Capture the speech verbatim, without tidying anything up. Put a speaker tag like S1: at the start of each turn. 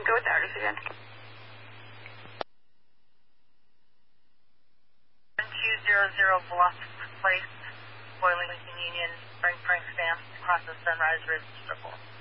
S1: Go with Artis again.
S2: two hundred Bluff Place, Boiling Union, Frank Frank Stamp, across the Sunrise Ridge Circle.